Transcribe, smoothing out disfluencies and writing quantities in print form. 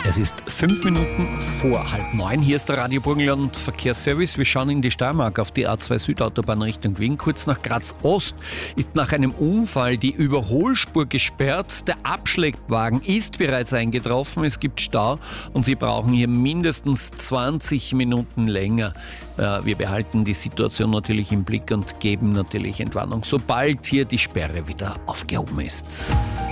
Es ist 5 Minuten vor 8:30. Hier ist der Radio Burgenland Verkehrsservice. Wir schauen in die Steiermark auf die A2 Südautobahn Richtung Wien. Kurz nach Graz Ost ist nach einem Unfall die Überholspur gesperrt. Der Abschleppwagen ist bereits eingetroffen. Es gibt Stau und Sie brauchen hier mindestens 20 Minuten länger. Wir behalten die Situation natürlich im Blick und geben natürlich Entwarnung, sobald hier die Sperre wieder aufgehoben ist.